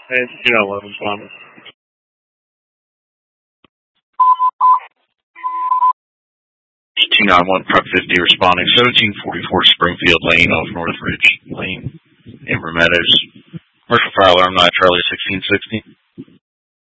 Hey, 11 Thomas. T91 Prep 50 responding 1744 Springfield Lane off Northridge Lane, Amber Meadows. Commercial fire alarm 9 Charlie 1660.